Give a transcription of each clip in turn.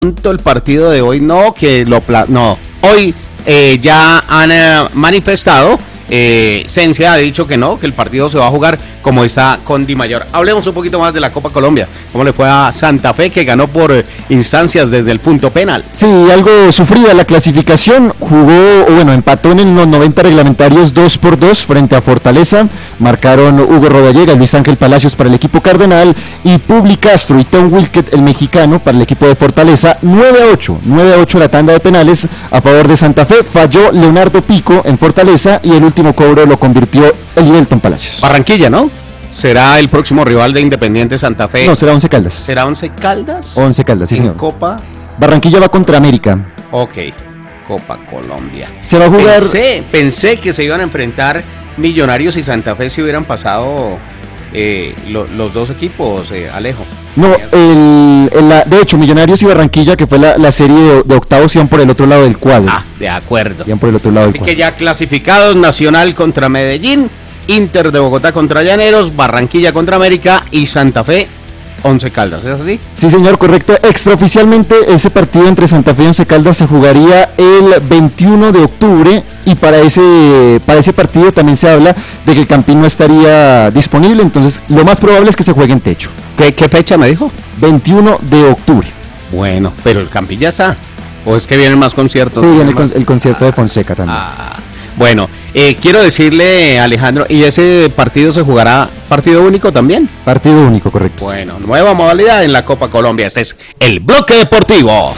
el partido de hoy no, hoy ya han manifestado, Sencia ha dicho que no, que el partido se va a jugar como está con Di Mayor. Hablemos un poquito más de la Copa Colombia, cómo le fue a Santa Fe, que ganó por instancias desde el punto penal. Sí, algo sufrida la clasificación, empató en los 90 reglamentarios 2-2 frente a Fortaleza, marcaron Hugo Rodallega y Luis Ángel Palacios para el equipo cardenal, y Publi Castro y Tom Wilkett, el mexicano, para el equipo de Fortaleza. 9-8 la tanda de penales a favor de Santa Fe, falló Leonardo Pico en Fortaleza, y el último cobro lo convirtió Elivelton Palacios. Barranquilla, ¿no? ¿Será el próximo rival de Independiente Santa Fe? No, será Once Caldas. ¿Será Once Caldas? Once Caldas, sí, señor. Copa. Barranquilla va contra América. Ok, Copa Colombia. Se va a jugar. Pensé que se iban a enfrentar Millonarios y Santa Fe si hubieran pasado los dos equipos, Alejo. No, de hecho, Millonarios y Barranquilla, que fue la serie de octavos, iban por el otro lado del cuadro. Ah, de acuerdo. Iban por el otro lado del cuadro. Así que ya clasificados: Nacional contra Medellín, Inter de Bogotá contra Llaneros, Barranquilla contra América y Santa Fe Once Caldas, ¿es así? Sí, señor, correcto. Extraoficialmente, ese partido entre Santa Fe y Once Caldas se jugaría el 21 de octubre, y para ese partido también se habla de que el Campín no estaría disponible, entonces lo más probable es que se juegue en techo. ¿Qué fecha me dijo? 21 de octubre. Bueno, pero el Campín ya está. ¿O es que vienen más conciertos? Sí, viene el concierto de Fonseca también. Bueno, quiero decirle, Alejandro, ¿y ese partido se jugará partido único también? Partido único, correcto. Bueno, nueva modalidad en la Copa Colombia. Este es el Bloque Deportivo.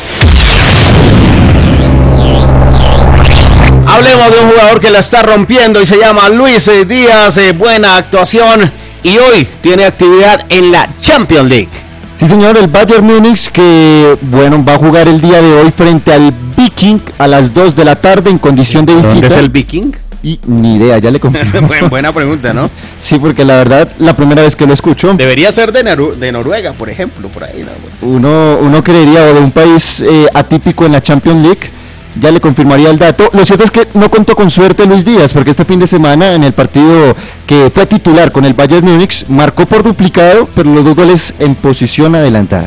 Hablemos de un jugador que la está rompiendo y se llama Luis Díaz. Buena actuación, y hoy tiene actividad en la Champions League. Sí, señor, el Bayern Múnich, que va a jugar el día de hoy frente al Viking a las 2 de la tarde en condición de visita. ¿Dónde es el Viking? Y ni idea, ya le confirmo. Buena pregunta, ¿no? Sí, porque la verdad, la primera vez que lo escucho. Debería ser de Noruega, por ejemplo, por ahí, ¿no? Uno creería, o de un país atípico en la Champions League. Ya le confirmaría el dato. Lo cierto es que no contó con suerte Luis Díaz, porque este fin de semana, en el partido que fue titular con el Bayern Múnich, marcó por duplicado, pero los 2 goles en posición adelantada.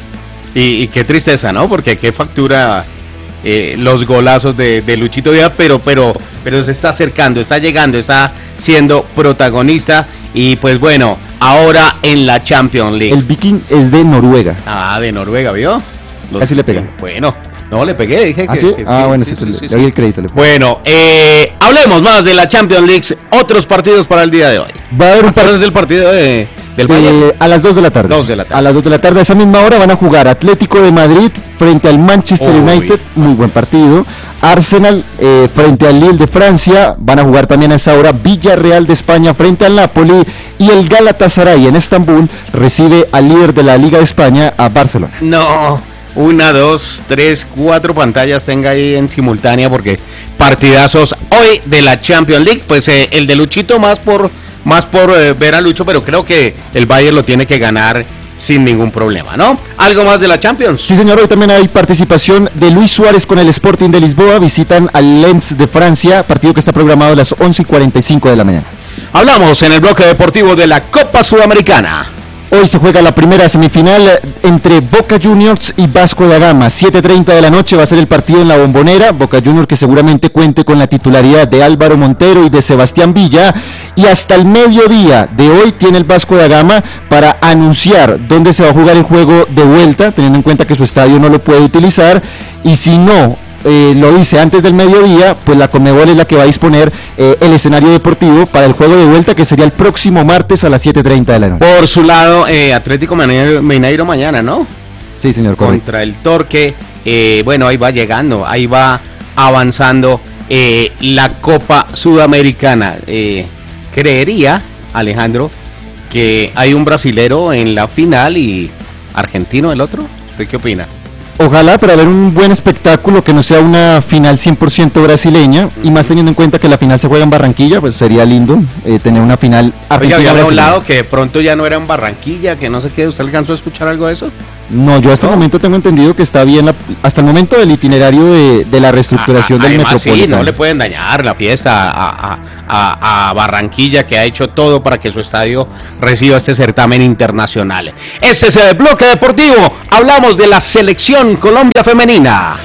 Y qué tristeza, ¿no? Porque qué factura los golazos de Luchito Díaz, pero se está acercando, está llegando, está siendo protagonista. Y pues bueno, ahora en la Champions League. El Viking es de Noruega. De Noruega, ¿vio? Casi le pega. Bueno. No, le pegué, dije que... ¿Sí? Sí, sí, le doy el crédito. Bueno, hablemos más de la Champions League, otros partidos para el día de hoy. Va a haber un partido del partido del Bayern. A las 2 de la tarde. A las 2 de la tarde, a esa misma hora, van a jugar Atlético de Madrid frente al Manchester United, muy buen partido. Arsenal frente al Lille de Francia, van a jugar también a esa hora Villarreal de España frente al Napoli, y el Galatasaray en Estambul recibe al líder de la Liga de España, a Barcelona. No... 1, 2, 3, 4 pantallas tenga ahí en simultánea, porque partidazos hoy de la Champions League. Pues el de Luchito más por ver a Lucho, pero creo que el Bayern lo tiene que ganar sin ningún problema, ¿no? ¿Algo más de la Champions? Sí, señor, hoy también hay participación de Luis Suárez con el Sporting de Lisboa, visitan al Lens de Francia, partido que está programado a las 11:45 de la mañana. Hablamos en el bloque deportivo de la Copa Sudamericana. Hoy se juega la primera semifinal entre Boca Juniors y Vasco da Gama. 7:30 de la noche va a ser el partido en la Bombonera. Boca Juniors, que seguramente cuente con la titularidad de Álvaro Montero y de Sebastián Villa. Y hasta el mediodía de hoy tiene el Vasco da Gama para anunciar dónde se va a jugar el juego de vuelta, teniendo en cuenta que su estadio no lo puede utilizar. Y si no lo dice antes del mediodía, pues la Conmebol es la que va a disponer el escenario deportivo para el juego de vuelta, que sería el próximo martes a las 7:30 de la noche. Por su lado, Atlético Mineiro mañana, ¿no? Sí, señor. Contra el Torque. Bueno, ahí va llegando, ahí va avanzando la Copa Sudamericana. Creería, Alejandro, que hay un brasilero en la final y argentino el otro. ¿Usted qué opina? Ojalá, para ver un buen espectáculo, que no sea una final 100% brasileña, y más teniendo en cuenta que la final se juega en Barranquilla, pues sería lindo tener una final argentina. Había hablado que de pronto ya no era en Barranquilla, que no sé qué. ¿Usted alcanzó a escuchar algo de eso? No, yo hasta el momento tengo entendido que está bien, hasta el momento del itinerario de la reestructuración del Metropolitano. Sí, no le pueden dañar la fiesta a Barranquilla, que ha hecho todo para que su estadio reciba este certamen internacional. Este es el bloque deportivo. Hablamos de la selección Colombia femenina.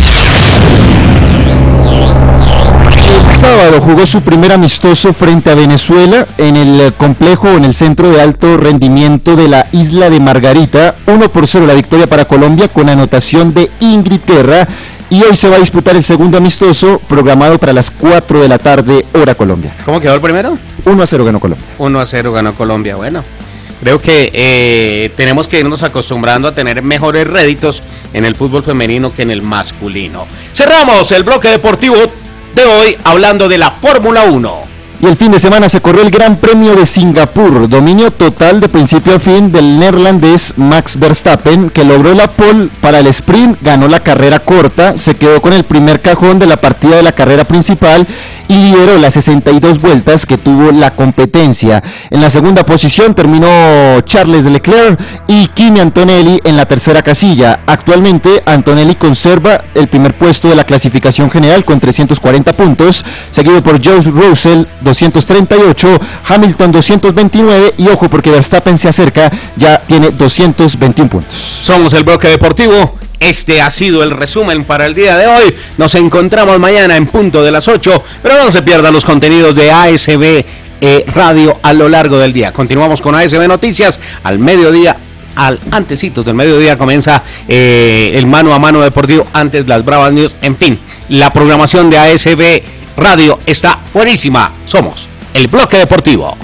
Sábado jugó su primer amistoso frente a Venezuela en el complejo, en el centro de alto rendimiento de la isla de Margarita. 1-0 la victoria para Colombia con anotación de Ingrid Guerra, y hoy se va a disputar el segundo amistoso programado para las 4 de la tarde, hora Colombia. ¿Cómo quedó el primero? 1-0 ganó Colombia. 1-0 ganó Colombia, bueno. Creo que tenemos que irnos acostumbrando a tener mejores réditos en el fútbol femenino que en el masculino. Cerramos el bloque deportivo de hoy hablando de la Fórmula 1. Y el fin de semana se corrió el Gran Premio de Singapur, dominio total de principio a fin del neerlandés Max Verstappen, que logró la pole para el sprint, ganó la carrera corta, se quedó con el primer cajón de la partida de la carrera principal y lideró las 62 vueltas que tuvo la competencia. En la segunda posición terminó Charles Leclerc y Kimi Antonelli en la tercera casilla. Actualmente Antonelli conserva el primer puesto de la clasificación general con 340 puntos, seguido por George Russell 238, Hamilton 229 y ojo porque Verstappen se acerca, ya tiene 221 puntos. Somos el bloque deportivo. Este ha sido el resumen para el día de hoy. Nos encontramos mañana en punto de las 8, pero no se pierdan los contenidos de ASB Radio a lo largo del día. Continuamos con ASB Noticias al mediodía. Al antecitos del mediodía comienza el mano a mano deportivo, antes las Bravas News. En fin, la programación de ASB Radio está buenísima. Somos el bloque deportivo.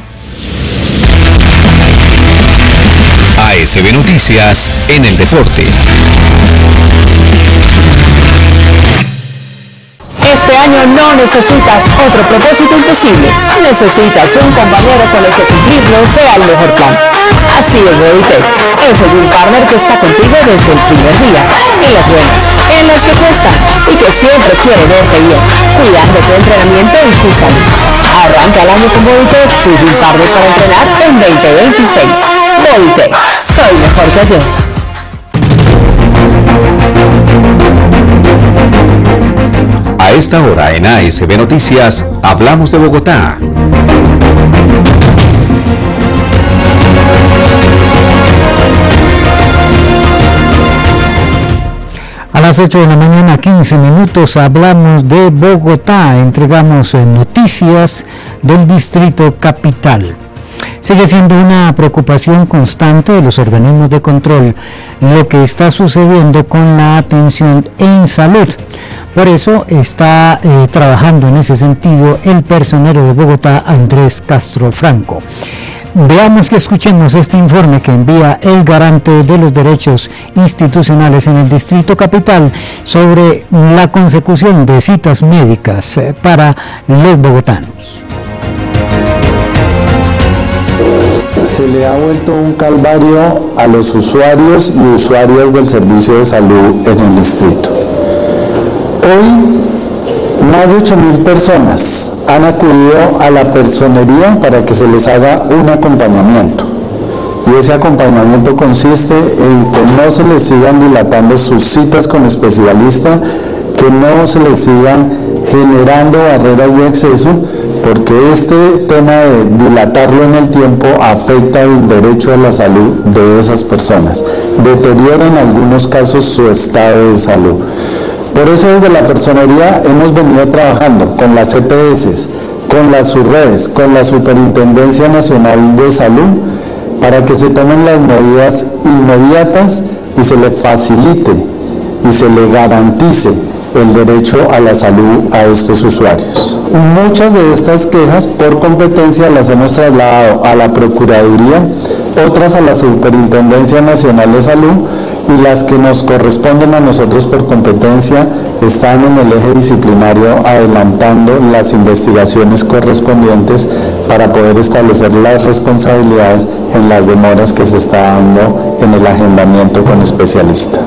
ASB Noticias en el deporte. Este año no necesitas otro propósito imposible. Necesitas un compañero con el que cumplirlo sea el mejor plan. Así es Bodytech. Es el partner que está contigo desde el primer día. En las buenas, en las que cuestan y que siempre quiere verte bien, cuidando tu entrenamiento y tu salud. Arranca el año con Bodytech, tu partner para entrenar en 2026. Bodytech. Soy mejor que ayer. A esta hora en ASB Noticias, hablamos de Bogotá. A las 8 de la mañana, 15 minutos, hablamos de Bogotá. Entregamos noticias del Distrito Capital. Sigue siendo una preocupación constante de los organismos de control lo que está sucediendo con la atención en salud. Por eso está trabajando en ese sentido el personero de Bogotá, Andrés Castro Franco. Veamos y escuchemos este informe que envía el garante de los derechos institucionales en el Distrito Capital sobre la consecución de citas médicas para los bogotanos. Se le ha vuelto un calvario a los usuarios y usuarias del servicio de salud en el distrito. Hoy, más de 8.000 personas han acudido a la personería para que se les haga un acompañamiento. Y ese acompañamiento consiste en que no se les sigan dilatando sus citas con especialista, que no se les sigan generando barreras de acceso, porque este tema de dilatarlo en el tiempo afecta el derecho a la salud de esas personas, deteriora en algunos casos su estado de salud. Por eso desde la personería hemos venido trabajando con las EPS, con las subredes, con la Superintendencia Nacional de Salud, para que se tomen las medidas inmediatas y se le facilite y se le garantice el derecho a la salud a estos usuarios. Muchas de estas quejas por competencia las hemos trasladado a la Procuraduría, otras a la Superintendencia Nacional de Salud, y las que nos corresponden a nosotros por competencia están en el eje disciplinario adelantando las investigaciones correspondientes para poder establecer las responsabilidades en las demoras que se está dando en el agendamiento con especialista.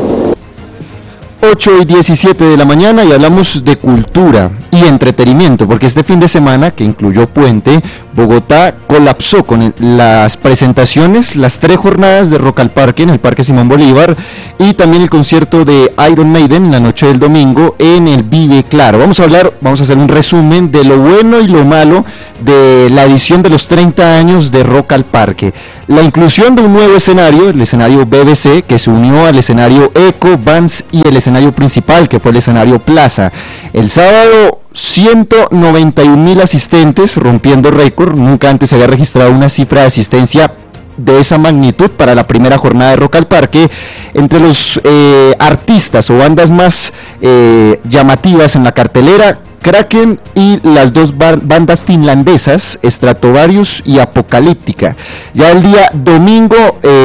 8:17 de la mañana y hablamos de cultura y entretenimiento, porque este fin de semana, que incluyó puente, Bogotá colapsó con las presentaciones, las 3 jornadas de Rock al Parque en el Parque Simón Bolívar y también el concierto de Iron Maiden en la noche del domingo en el Vive Claro. Vamos a hacer un resumen de lo bueno y lo malo de la edición de los 30 años de Rock al Parque. La inclusión de un nuevo escenario, el escenario BBC, que se unió al escenario Eco, Vans y el escenario principal, que fue el escenario Plaza. El sábado 191.000 asistentes, rompiendo récord. Nunca antes se había registrado una cifra de asistencia de esa magnitud para la primera jornada de Rock al Parque. Entre los artistas o bandas más llamativas en la cartelera, Kraken y las 2 bandas finlandesas, Stratovarius y Apocalíptica. Ya el día domingo,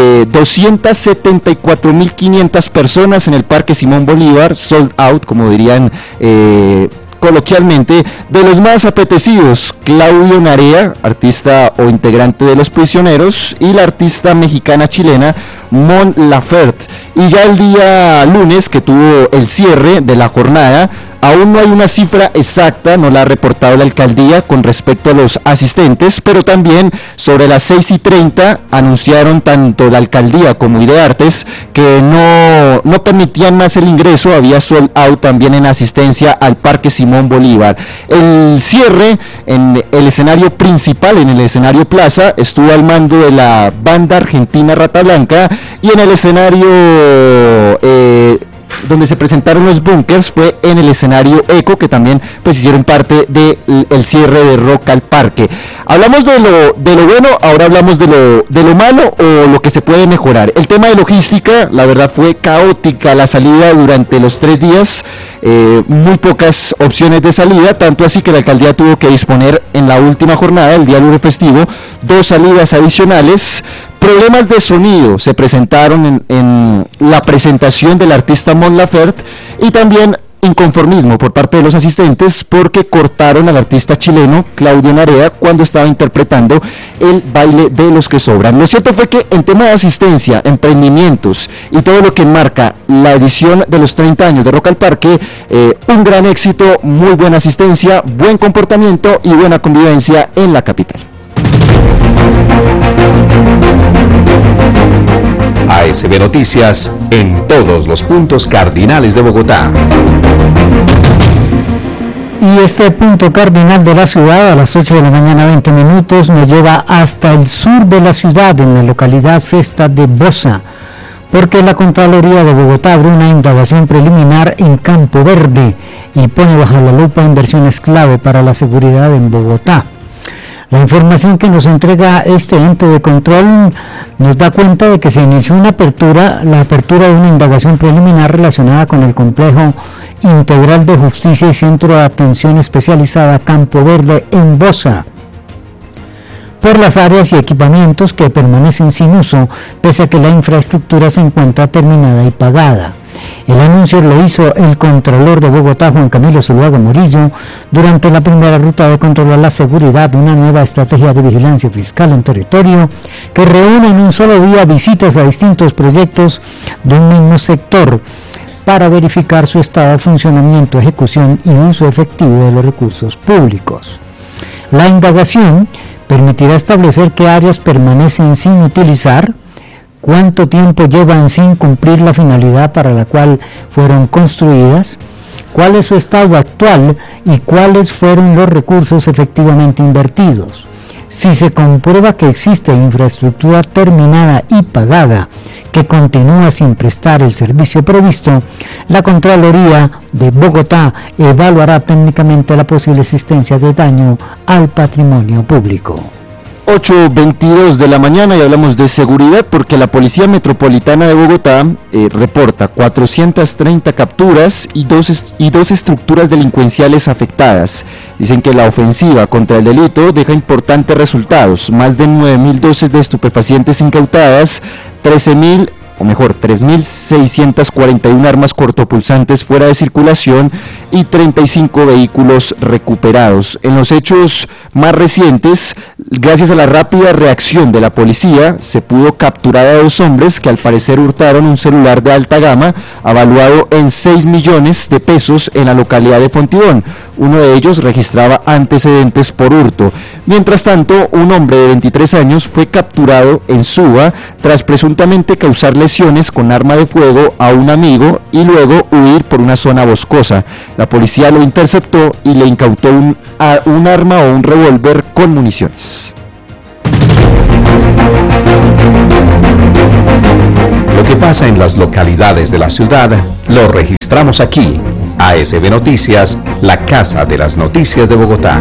274.500 personas en el Parque Simón Bolívar, sold out, como dirían coloquialmente. De los más apetecidos, Claudio Narea, artista o integrante de Los Prisioneros, y la artista mexicana-chilena Mon Laferte. Y ya el día lunes, que tuvo el cierre de la jornada, aún no hay una cifra exacta, no la ha reportado la alcaldía con respecto a los asistentes, pero también sobre las 6:30 anunciaron tanto la alcaldía como Ideartes que no permitían más el ingreso. Había sold out también en asistencia al Parque Simón Bolívar. El cierre en el escenario principal, en el escenario Plaza, estuvo al mando de la banda argentina Rata Blanca, y en el escenario donde se presentaron los Bunkers fue en el escenario Eco, que también pues hicieron parte del cierre de Rock al Parque. Hablamos de lo bueno, ahora hablamos de lo malo o lo que se puede mejorar. El tema de logística, la verdad fue caótica la salida durante los 3 días, muy pocas opciones de salida, tanto así que la alcaldía tuvo que disponer en la última jornada, el día libre festivo, 2 salidas adicionales. Problemas de sonido se presentaron en la presentación del artista Mon Laferte, y también inconformismo por parte de los asistentes porque cortaron al artista chileno Claudio Narea cuando estaba interpretando el baile de los que sobran. Lo cierto fue que en tema de asistencia, emprendimientos y todo lo que marca la edición de los 30 años de Rock al Parque, un gran éxito, muy buena asistencia, buen comportamiento y buena convivencia en la capital. ASB Noticias en todos los puntos cardinales de Bogotá. Y este punto cardinal de la ciudad, a las 8 de la mañana 20 minutos, nos lleva hasta el sur de la ciudad, en la localidad Cesta de Bosa, porque la Contraloría de Bogotá abrió una indagación preliminar en Campo Verde y pone bajo la lupa inversiones clave para la seguridad en Bogotá. La información que nos entrega este ente de control nos da cuenta de que se inició la apertura de una indagación preliminar relacionada con el complejo integral de justicia y centro de atención especializada Campo Verde en Bosa, por las áreas y equipamientos que permanecen sin uso, pese a que la infraestructura se encuentra terminada y pagada. El anuncio lo hizo el Contralor de Bogotá, Juan Camilo Zuluaga Murillo, durante la primera ruta de controlar la seguridad de una nueva estrategia de vigilancia fiscal en territorio que reúne en un solo día visitas a distintos proyectos de un mismo sector para verificar su estado de funcionamiento, ejecución y uso efectivo de los recursos públicos. La indagación permitirá establecer qué áreas permanecen sin utilizar, cuánto tiempo llevan sin cumplir la finalidad para la cual fueron construidas, cuál es su estado actual y cuáles fueron los recursos efectivamente invertidos. Si se comprueba que existe infraestructura terminada y pagada que continúa sin prestar el servicio previsto, la Contraloría de Bogotá evaluará técnicamente la posible existencia de daño al patrimonio público. 8:22 de la mañana y hablamos de seguridad porque la Policía Metropolitana de Bogotá reporta 430 capturas y dos estructuras delincuenciales afectadas. Dicen que la ofensiva contra el delito deja importantes resultados, más de 9.000 dosis de estupefacientes incautadas, 3.641 armas cortopulsantes fuera de circulación, y 35 vehículos recuperados. En los hechos más recientes, gracias a la rápida reacción de la policía, se pudo capturar a 2 hombres que al parecer hurtaron un celular de alta gama avaluado en 6 millones de pesos en la localidad de Fontibón. Uno de ellos registraba antecedentes por hurto. Mientras tanto, un hombre de 23 años fue capturado en Suba tras presuntamente causar lesiones con arma de fuego a un amigo y luego huir por una zona boscosa. La policía lo interceptó y le incautó un arma o un revólver con municiones. Lo que pasa en las localidades de la ciudad lo registramos aquí. ASB Noticias, la casa de las noticias de Bogotá.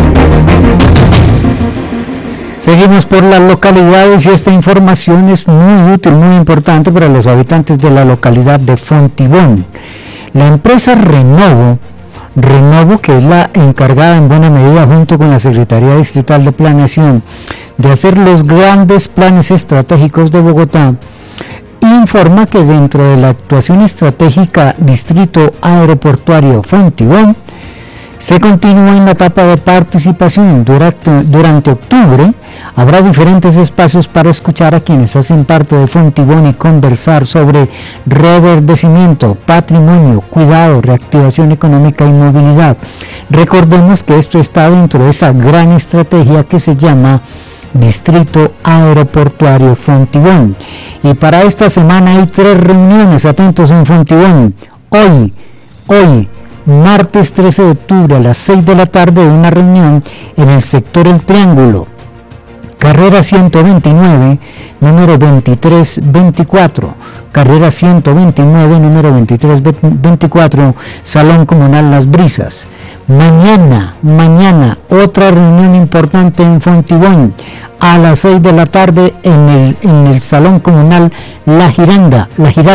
Seguimos por las localidades y esta información es muy útil, muy importante para los habitantes de la localidad de Fontibón. La empresa Renovo, que es la encargada en buena medida junto con la Secretaría Distrital de Planeación de hacer los grandes planes estratégicos de Bogotá, informa que dentro de la actuación estratégica Distrito Aeroportuario Fontibón se continúa en la etapa de participación. Durante octubre habrá diferentes espacios para escuchar a quienes hacen parte de Fontibón y conversar sobre reverdecimiento, patrimonio, cuidado, reactivación económica y movilidad. Recordemos que esto está dentro de esa gran estrategia que se llama Distrito Aeroportuario Fontibón. Y para esta semana hay 3 reuniones, atentos, en Fontibón. Hoy, martes 13 de octubre a las 6 de la tarde, una reunión en el sector El Triángulo, carrera 129, número 2324, carrera 129, número 2324, Salón Comunal Las Brisas. Mañana, otra reunión importante en Fontibón, a las 6 de la tarde en el Salón Comunal La Giralda,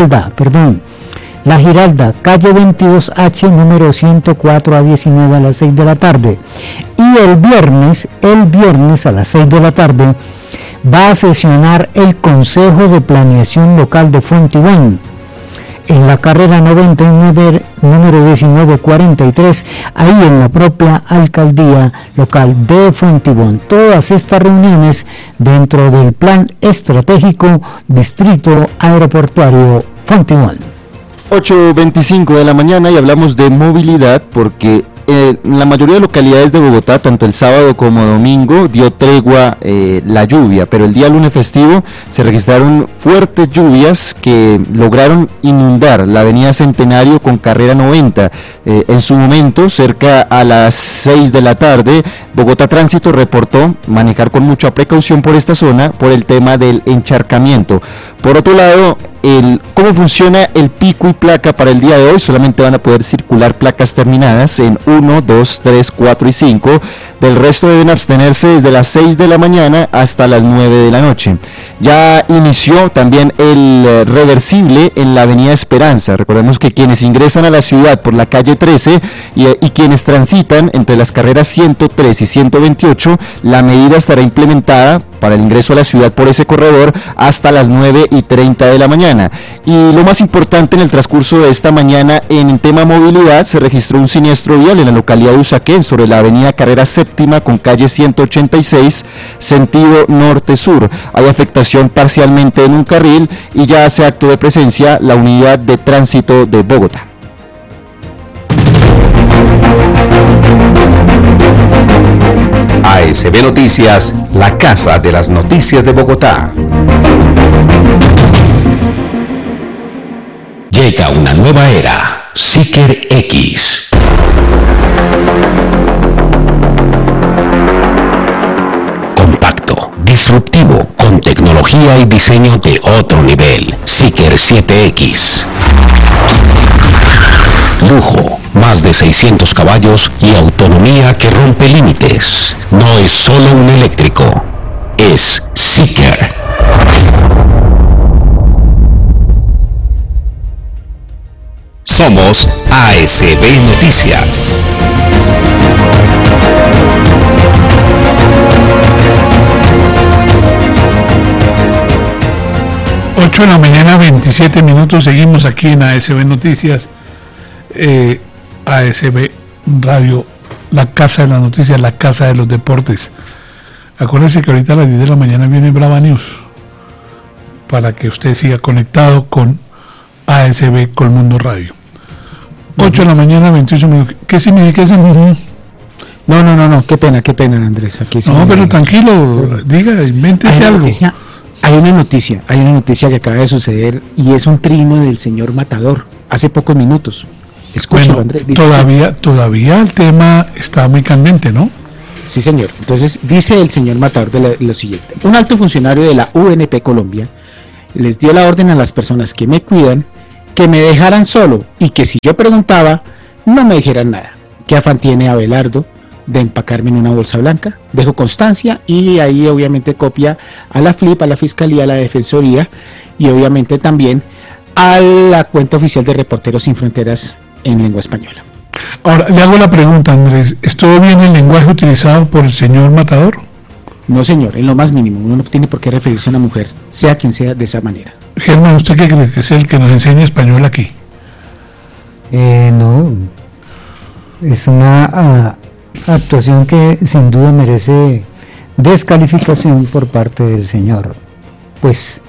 calle 22H, número 104 a 19 a las 6 de la tarde. Y el viernes a las 6 de la tarde va a sesionar el Consejo de Planeación Local de Fontibón en la carrera 99, número 1943, ahí en la propia alcaldía local de Fontibón. Todas estas reuniones dentro del plan estratégico Distrito Aeroportuario Fontibón. 8:25 de la mañana y hablamos de movilidad porque en la mayoría de localidades de Bogotá, tanto el sábado como domingo, dio tregua la lluvia, pero el día lunes festivo se registraron fuertes lluvias que lograron inundar la avenida Centenario con carrera 90. En su momento, cerca a las 6 de la tarde, Bogotá Tránsito reportó manejar con mucha precaución por esta zona por el tema del encharcamiento. Por otro lado, cómo funciona el pico y placa para el día de hoy. Solamente van a poder circular placas terminadas en 1, 2, 3, 4 y 5. Del resto deben abstenerse desde las 6 de la mañana hasta las 9 de la noche. Ya inició también el reversible en la avenida Esperanza. Recordemos que quienes ingresan a la ciudad por la calle 13 y quienes transitan entre las carreras 103 y 128, la medida estará implementada para el ingreso a la ciudad por ese corredor hasta las 9:30 de la mañana. Y lo más importante, en el transcurso de esta mañana, en tema movilidad, se registró un siniestro vial en la localidad de Usaquén, sobre la avenida Carrera Séptima con calle 186, sentido norte-sur. Hay afectación parcialmente en un carril y ya hace acto de presencia la unidad de tránsito de Bogotá. ASB Noticias, la casa de las noticias de Bogotá. Llega una nueva era, Seeker X. Compacto, disruptivo, con tecnología y diseño de otro nivel. Seeker 7X. Lujo, más de 600 caballos y autonomía que rompe límites. No es solo un eléctrico, es Seeker. Somos ASB Noticias. 8 de la mañana, 27 minutos. Seguimos aquí en ASB Noticias. ASB Radio, la casa de las noticias, la casa de los deportes. Acuérdense que ahorita a las 10 de la mañana viene Brava News, para que usted siga conectado con ASB Colmundo Radio. 8 de la mañana, 28 minutos. ¿Qué significa eso? No, qué pena, Andrés. Aquí sí pero tranquilo, diga, invéntese algo. Hay una noticia que acaba de suceder y es un trino del señor Matador, hace pocos minutos. Escúchalo, Andrés. Todavía el tema está muy candente, ¿no? Sí, señor. Entonces, dice el señor Matador lo siguiente. Un alto funcionario de la UNP Colombia les dio la orden a las personas que me cuidan que me dejaran solo y que si yo preguntaba, no me dijeran nada. ¿Qué afán tiene Abelardo de empacarme en una bolsa blanca? Dejo constancia y ahí obviamente copia a la FLIP, a la Fiscalía, a la Defensoría y obviamente también a la cuenta oficial de Reporteros Sin Fronteras en lengua española. Ahora, le hago la pregunta, Andrés, ¿estuvo bien el lenguaje utilizado por el señor Matador? No, señor, en lo más mínimo. Uno no tiene por qué referirse a una mujer, sea quien sea, de esa manera. Germán, ¿usted qué cree que es el que nos enseña español aquí? No, es una actuación que sin duda merece descalificación por parte del señor. Pues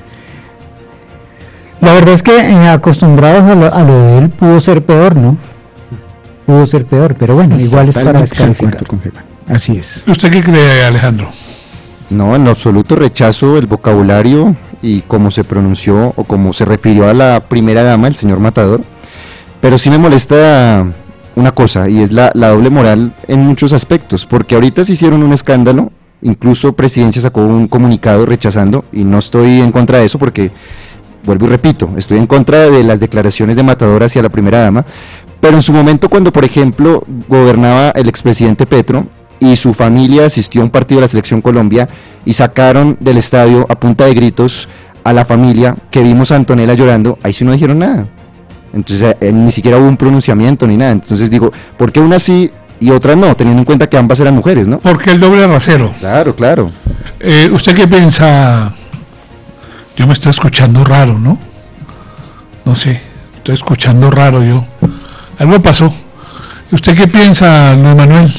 la verdad es que acostumbrados a lo de él pudo ser peor, ¿no? Pudo ser peor, pero bueno, igual es para descalificar. Así es. ¿Usted qué cree, Alejandro? No, en lo absoluto rechazo el vocabulario y cómo se pronunció o cómo se refirió a la primera dama, el señor Matador, pero sí me molesta una cosa y es la doble moral en muchos aspectos, porque ahorita se hicieron un escándalo, incluso Presidencia sacó un comunicado rechazando, y no estoy en contra de eso porque, vuelvo y repito, estoy en contra de las declaraciones de Matador hacia la primera dama, pero en su momento cuando, por ejemplo, gobernaba el expresidente Petro, y su familia asistió a un partido de la Selección Colombia y sacaron del estadio a punta de gritos a la familia, que vimos a Antonella llorando, ahí sí no dijeron nada. Entonces ni siquiera hubo un pronunciamiento ni nada. Entonces digo, ¿por qué una sí y otra no? Teniendo en cuenta que ambas eran mujeres, ¿no? Porque el doble rasero. Claro. ¿Usted qué piensa? Yo me estoy escuchando raro, ¿no? No sé, estoy escuchando raro yo. Algo pasó. ¿Usted qué piensa, Luis Manuel?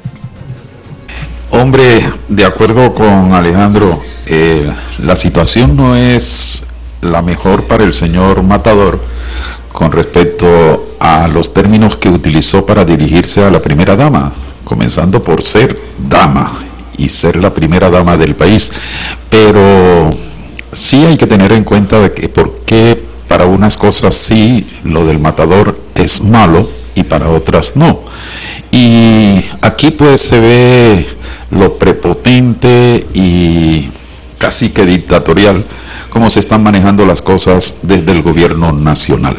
Hombre, de acuerdo con Alejandro, la situación no es la mejor para el señor Matador con respecto a los términos que utilizó para dirigirse a la primera dama, comenzando por ser dama y ser la primera dama del país, pero sí hay que tener en cuenta de que por qué para unas cosas sí lo del Matador es malo y para otras no. Y aquí pues se ve lo prepotente y casi que dictatorial cómo se están manejando las cosas desde el gobierno nacional.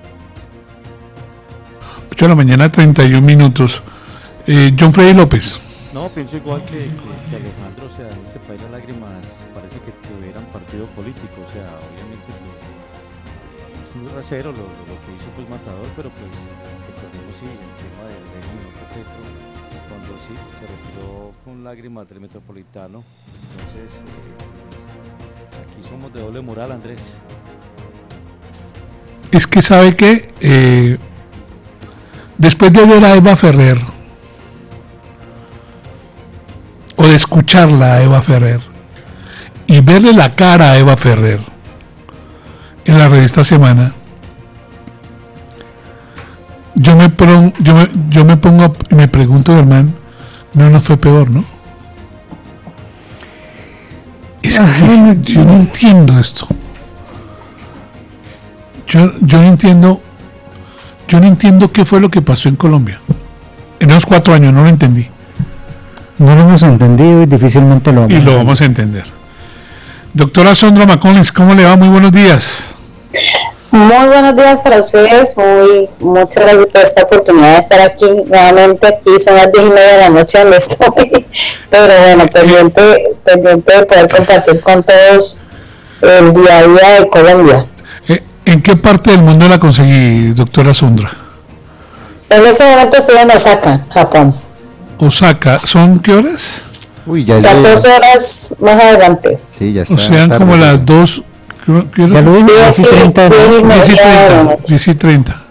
8 de la mañana, 31 minutos. John Freddy López. No, pienso igual que Alejandro, o sea, en este país las lágrimas parece que tuvieran partido político, o sea, obviamente pues es muy rasero lo que hizo pues Matador, pero pues recordemos sí, el tema del Petro, cuando sí se retiró con lágrimas del Metropolitano, entonces aquí somos de doble moral, Andrés. Es que sabe que después de ver a Eva Ferrer o de escucharla a Eva Ferrer y verle la cara a Eva Ferrer en la revista Semana, yo me pongo y me pregunto, Germán, no fue peor, ¿no? Es que yo no entiendo esto. Yo no entiendo qué fue lo que pasó en Colombia. En esos 4 años no lo entendí. No lo hemos entendido y difícilmente lo vamos a entender. Doctora Sondra Macones, ¿cómo le va? Muy buenos días. Muy buenos días para ustedes, muchas gracias por esta oportunidad de estar aquí nuevamente. Aquí son las 10:30 de la noche donde estoy, pero bueno, pendiente de poder compartir con todos el día a día de Colombia. ¿En qué parte del mundo la conseguí, doctora Sondra? En este momento estoy en Osaka, Japón. Osaka, ¿son qué horas? Uy, ya 14 horas más adelante. Sí, ya está. O sea, como las 2. ¿Qué hora? 10:30. 10:30.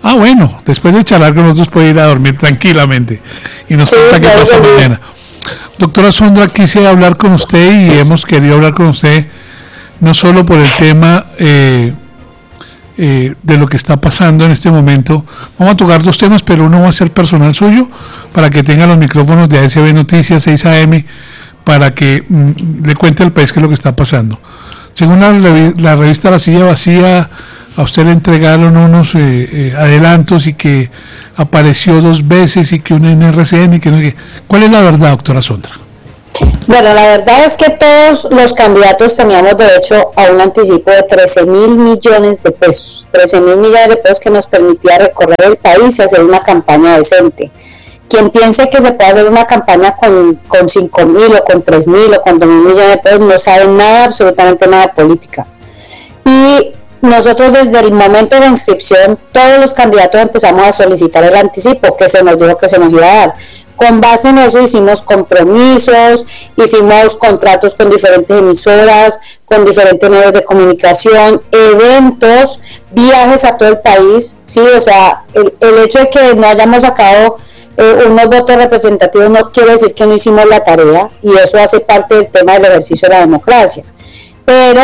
Ah, bueno, después de charlar con nosotros puede ir a dormir tranquilamente y nos cuenta qué pasa mañana. Doctora Sondra, quise hablar con usted y hemos querido hablar con usted no solo por el tema de lo que está pasando en este momento. Vamos a tocar dos temas, pero uno va a ser personal suyo, para que tenga los micrófonos de ASB Noticias 6 AM, para que le cuente al país qué es lo que está pasando. Según la revista La Silla Vacía, a usted le entregaron unos adelantos y que apareció 2 veces y que una en RCN y que no. ¿Cuál es la verdad, doctora Sondra? Bueno, la verdad es que todos los candidatos teníamos derecho a un anticipo de 13.000 millones de pesos. 13.000 millones de pesos que nos permitía recorrer el país y hacer una campaña decente. Quien piense que se puede hacer una campaña con 5.000 o con 3.000 o con 2.000 millones de pesos no sabe nada, absolutamente nada de política. Y nosotros desde el momento de inscripción, todos los candidatos empezamos a solicitar el anticipo que se nos dijo que se nos iba a dar. Con base en eso hicimos compromisos, hicimos contratos con diferentes emisoras, con diferentes medios de comunicación, eventos, viajes a todo el país, ¿sí? O sea, el hecho de que no hayamos sacado unos votos representativos no quiere decir que no hicimos la tarea, y eso hace parte del tema del ejercicio de la democracia. Pero